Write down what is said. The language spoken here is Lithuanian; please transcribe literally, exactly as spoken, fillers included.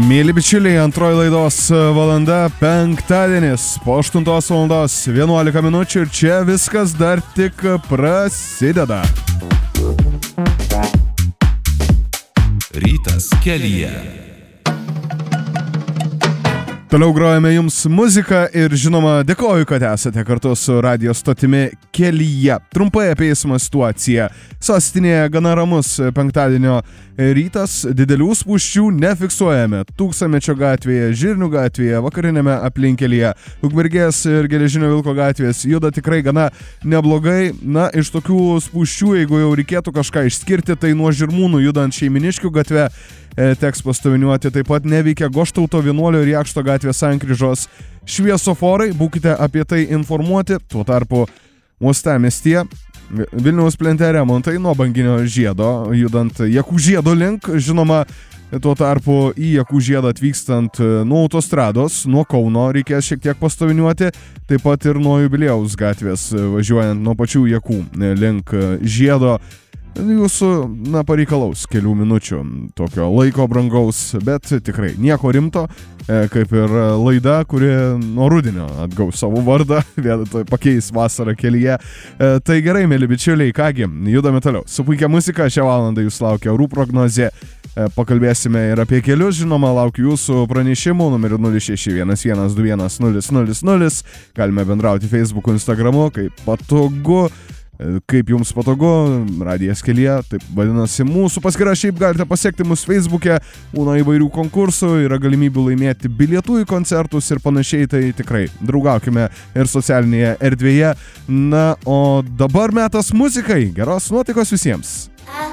Mėly bičiuliai, antroji laidos valanda penktadienis po aštuntos valandos vienuolika minučių ir čia viskas dar tik prasideda. Rytas kelyje. Toliau grojame jums muziką ir žinoma dėkoju, kad esate kartu su radio stotimi Kelyje. Trumpai apie eismo situaciją. Sostinėje gana ramus penktadienio rytas, didelių spūsčių nefiksuojame. Tūkstantmečio gatvėje, Žirnių gatvėje, vakarinėme aplinkelyje, Ukmergės ir Geležinio Vilko gatvės juda tikrai gana neblogai. Na, iš tokių spūsčių, jeigu jau reikėtų kažką išskirti, tai nuo Žirmūnų judant Šeiminiškių gatve teks pastoviniuoti, taip pat neveikia Goštauto, Vienuolio ir Jakšto gatvės sankryžos šviesoforai, būkite apie tai informuoti. Tuo tarpu uostamiestyje Vilniaus plente remontai nuo Banginio žiedo, judant Jakų žiedo link, žinoma, tuo tarpu į Jakų žiedą atvykstant nuo autostrados, nuo Kauno reikės šiek tiek pastoviniuoti, taip pat ir nuo Jubiliejaus gatvės, važiuojant nuo pačių Jakų link žiedo. Jūsų, na, pareikalaus kelių minučių tokio laiko brangaus, bet tikrai nieko rimto, kaip ir laida, kuri nuo rudenio atgaus savo vardą, vėl pakeis vasarą kelyje. Tai gerai, mėly bičiuliai, kągi, judame toliau. Su puikia muzika šią valandą jūs laukia orų prognozė. Pakalbėsime ir apie kelius, žinoma, laukiu jūsų pranešimų numeriu nulis šeši vienas vienas du vienas nulis nulis nulis. Galime bendrauti Facebook'u, Instagram'u, kaip patogu. Kaip jums patogu, radijas kelyje, taip vadinasi mūsų paskyra, šiaip galite pasiekti mus Facebook'e, būna įvairių konkursų, yra galimybių laimėti bilietų į koncertus ir panašiai, tai tikrai draugaukime ir socialinėje erdvėje. Na, o dabar metas muzikai, geros nuotaikos visiems.